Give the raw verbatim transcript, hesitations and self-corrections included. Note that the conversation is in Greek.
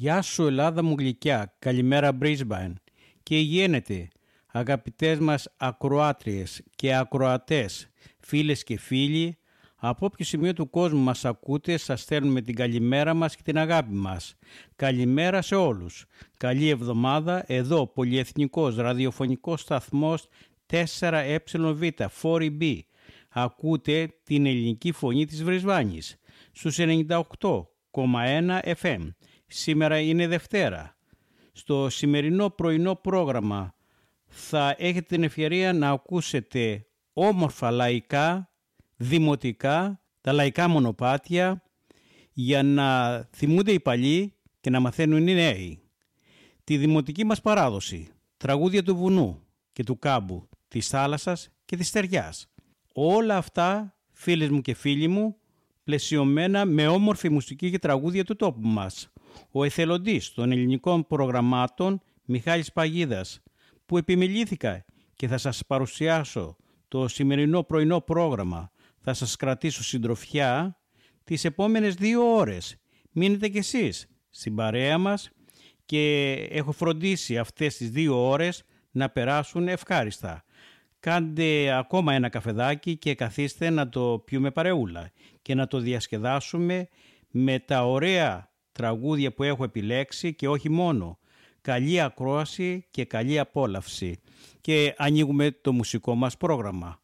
Γεια σου Ελλάδα μου γλυκιά, καλημέρα Brisbane και υγιένετε αγαπητές μας ακροάτριες και ακροατές, φίλες και φίλοι, από όποιο σημείο του κόσμου μας ακούτε σας στέλνουμε την καλημέρα μας και την αγάπη μας. Καλημέρα σε όλους. Καλή εβδομάδα εδώ πολυεθνικός ραδιοφωνικός σταθμός φορ ε β μπι. Ακούτε την ελληνική φωνή της Βρισβάνης στους ενενήντα οκτώ κόμμα ένα εφ εμ. Σήμερα είναι Δευτέρα. Στο σημερινό πρωινό πρόγραμμα θα έχετε την ευκαιρία να ακούσετε όμορφα λαϊκά, δημοτικά, τα λαϊκά μονοπάτια για να θυμούνται οι παλιοί και να μαθαίνουν οι νέοι. Τη δημοτική μας παράδοση, τραγούδια του βουνού και του κάμπου, της θάλασσας και της στεριάς. Όλα αυτά, φίλες μου και φίλοι μου, πλαισιωμένα με όμορφη μουσική και τραγούδια του τόπου μας. Ο εθελοντής των ελληνικών προγραμμάτων Μιχάλης Παγίδας, που επιμελήθηκα και θα σας παρουσιάσω το σημερινό πρωινό πρόγραμμα. Θα σας κρατήσω συντροφιά τις επόμενες δύο ώρες. Μείνετε κι εσείς στην παρέα μας και έχω φροντίσει αυτές τις δύο ώρες να περάσουν ευχάριστα. Κάντε ακόμα ένα καφεδάκι και καθίστε να το πιούμε παρεούλα και να το διασκεδάσουμε με τα ωραία τραγούδια που έχω επιλέξει και όχι μόνο. Καλή ακρόαση και καλή απόλαυση. Και ανοίγουμε το μουσικό μας πρόγραμμα.